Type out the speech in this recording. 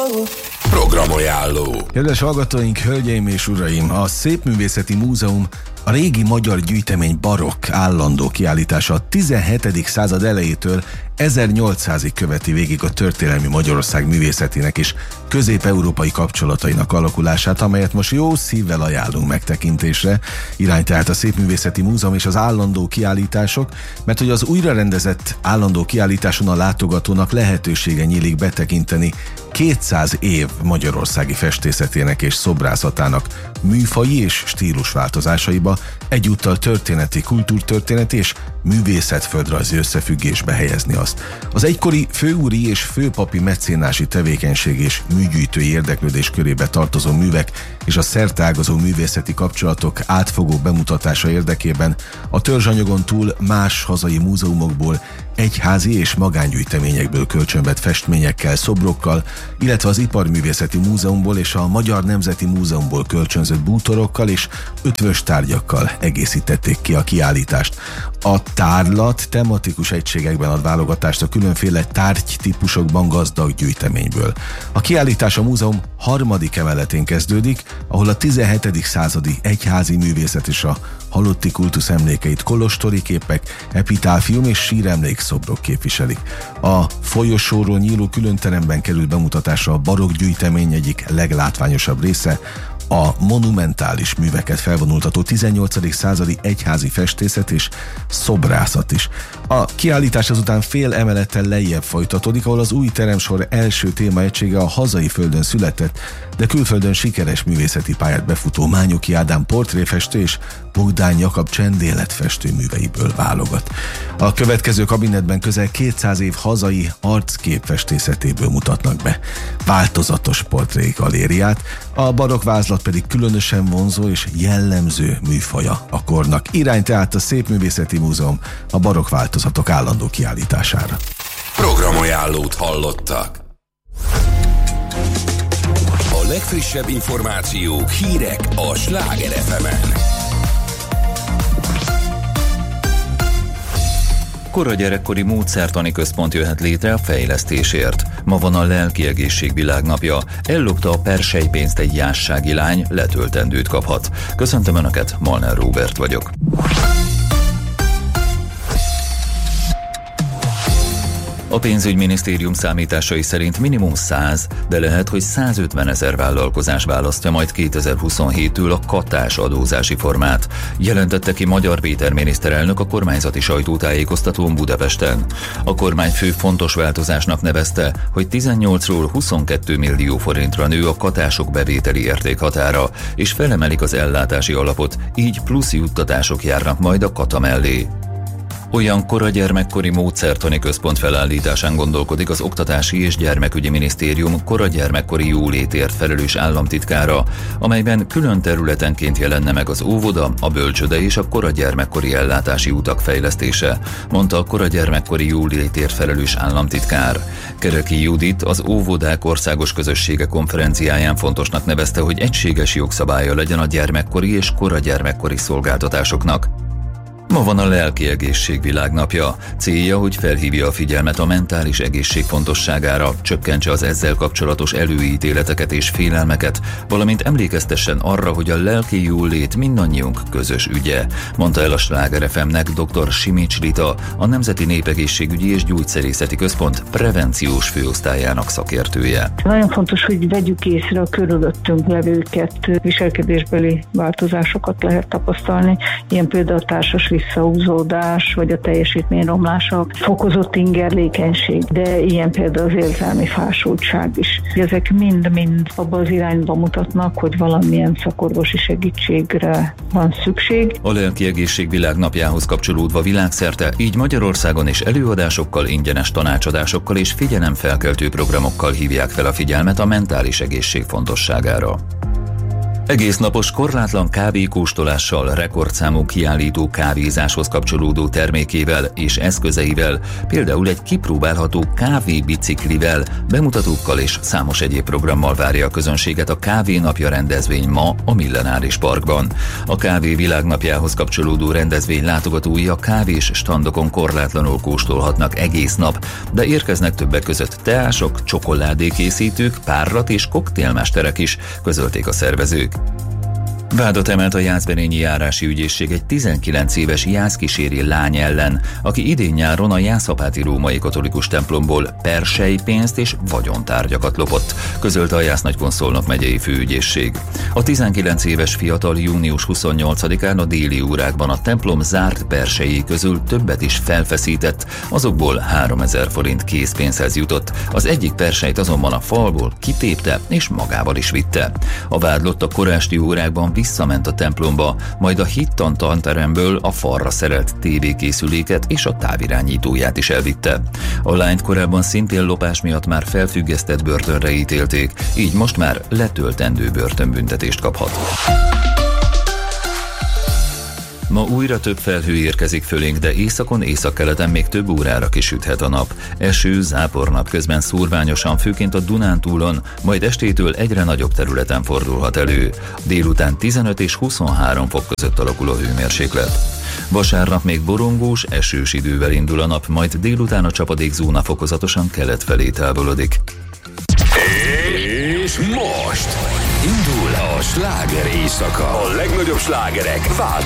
Programajánló. Kedves hallgatóink, hölgyeim és uraim, a Szépművészeti Múzeum a régi magyar gyűjtemény barokk állandó kiállítása a 17. század elejétől 1800-ig követi végig a történelmi Magyarország művészetének és közép-európai kapcsolatainak alakulását, amelyet most jó szívvel ajánlunk megtekintésre. Irány tehát a Szépművészeti Múzeum és az állandó kiállítások, mert hogy az újrarendezett állandó kiállításon a látogatónak lehetősége nyílik betekinteni 200 év magyarországi festészetének és szobrászatának műfaji és stílusváltozásaiba, egyúttal történeti, kultúrtörténeti és művészetföldrajzi összefüggésbe helyezni azt. Az egykori főúri és főpapi mecénási tevékenység és műgyűjtői érdeklődés körébe tartozó művek és a szerteágazó művészeti kapcsolatok átfogó bemutatása érdekében a törzsanyagon túl más hazai múzeumokból, egyházi és magángyűjteményekből kölcsönvett festményekkel, szobrokkal, illetve az Iparművészeti Múzeumból és a Magyar Nemzeti Múzeumból kölcsönzött bútorokkal és ötvös tárgyakkal egészítették ki a kiállítást. A tárlat tematikus egységekben ad válogatást a különféle tárgytípusokban gazdag gyűjteményből. A kiállítás a múzeum harmadik emeletén kezdődik, ahol a 17. századi egyházi művészet és a halotti kultusz emlékeit kolostori képek, epitáfium és síremlékszobrok képviselik. A folyosóról nyíló különteremben kerül bemutatásra a barokk gyűjtemény egyik leglátványosabb része, a monumentális műveket felvonultató 18. századi egyházi festészet és szobrászat is. A kiállítás azután fél emelettel lejjebb folytatódik, ahol az új teremsor első témaegysége a hazai földön született, de külföldön sikeres művészeti pályát befutó Mányoki Ádám portréfestő és Bogdán Jakab csendéletfestő műveiből válogat. A következő kabinetben közel 200 év hazai arcképfestészetéből mutatnak be változatos portrégalériát, a barokk vázlat pedig különösen vonzó és jellemző műfaja a kornak. Irány tehát a Szépművészeti Múzeum a barokk változatok állandó kiállítására. Programajánlót hallottak. A legfrissebb információk, hírek a Sláger FM-en. Kora gyerekkori módszertani központ jöhet létre a fejlesztésért. Ma van a lelki egészség világnapja. Ellopta a perselypénzt egy jássági lány, letöltendőt kaphat. Köszöntöm Önöket, Molnár Róbert vagyok. A pénzügyminisztérium számításai szerint minimum 100, de lehet, hogy 150 000 vállalkozás választja majd 2027-től a kattás adózási formát, jelentette ki Magyar Péter miniszterelnök a kormányzati sajtótájékoztatón Budapesten. A kormányfő fontos változásnak nevezte, hogy 18-ról 22 millió forintra nő a katások bevételi értékhatára, és felemelik az ellátási alapot, így plusz juttatások járnak majd a kata mellé. Olyan kora gyermekkori módszertani központ felállításán gondolkodik az Oktatási és Gyermekügyi Minisztérium kora gyermekkori jólétért felelős államtitkára, amelyben külön területenként jelenne meg az óvoda, a bölcsőde és a kora gyermekkori ellátási utak fejlesztése, mondta a kora gyermekkori jólétért felelős államtitkár. Kereki Judit az óvodák országos közössége konferenciáján fontosnak nevezte, hogy egységes jogszabálya legyen a gyermekkori és kora gyermekkori szolgáltatásoknak. Ma van a lelki egészség világnapja. Célja, hogy felhívja a figyelmet a mentális egészség fontosságára, csökkentse az ezzel kapcsolatos előítéleteket és félelmeket, valamint emlékeztessen arra, hogy a lelki jólét mindannyiunk közös ügye, mondta el a Sláger FM-nek dr. Simics Rita, a Nemzeti Népegészségügyi és Gyógyszerészeti Központ prevenciós főosztályának szakértője. Nagyon fontos, hogy vegyük észre a körülöttünk levőket, viselkedésbeli változásokat lehet tapasztalni, ilyen például a társas visszahúzódás, vagy a teljesítményromlása, fokozott ingerlékenység, de ilyen például az érzelmi fásultság is. Ezek mind-mind abban az irányba mutatnak, hogy valamilyen szakorvosi segítségre van szükség. A lelki egészség világnapjához kapcsolódva világszerte, így Magyarországon is előadásokkal, ingyenes tanácsadásokkal és figyelemfelkeltő programokkal hívják fel a figyelmet a mentális egészség fontosságára. Egész napos korlátlan kávékóstolással, rekordszámú kiállító kávézáshoz kapcsolódó termékével és eszközeivel, például egy kipróbálható kávébiciklivel, bemutatókkal és számos egyéb programmal várja a közönséget a Kávénapja rendezvény ma a Millenáris Parkban. A Kávé Világnapjához kapcsolódó rendezvény látogatói a kávés standokon korlátlanul kóstolhatnak egész nap, de érkeznek többek között teások, csokoládékészítők, párlat és koktélmesterek is, közölték a szervezők. Vádat emelt a Jászberényi Járási Ügyészség egy 19 éves jászkíséri lány ellen, aki idén nyáron a Jászapáti Római Katolikus templomból perselypénzt és vagyontárgyakat lopott, közölte a Jász-Nagykun-Szolnok megyei főügyészség. A 19 éves fiatal június 28-án a déli órákban a templom zárt persejei közül többet is felfeszített, azokból 3000 forint készpénzhez jutott. Az egyik persejt azonban a falból kitépte és magával is vitte. A vádlott a korásti órákban visszament a templomba, majd a hittan tanteremből a falra szerelt tévékészüléket és a távirányítóját is elvitte. A lányt korábban szintén lopás miatt már felfüggesztett börtönre ítélték, így most már letöltendő börtönbüntetést kaphat. Ma újra több felhő érkezik fölénk, de északon, északkeleten még több órára kisüthet a nap. Eső, zápor napközben szórványosan, főként a Dunántúlon, majd estétől egyre nagyobb területen fordulhat elő. Délután 15 és 23 fok között alakul a hőmérséklet. Vasárnap még borongós, esős idővel indul a nap, majd délután a csapadékzóna fokozatosan kelet felé távolodik. És most indul a sláger éjszaka. A legnagyobb slágerek Vád